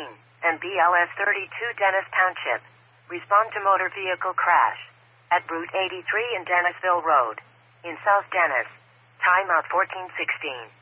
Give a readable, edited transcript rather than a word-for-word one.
and BLS 32 Dennis Township. Respond to motor vehicle crash at Route 83 in Dennisville Road in South Dennis. Timeout 1416.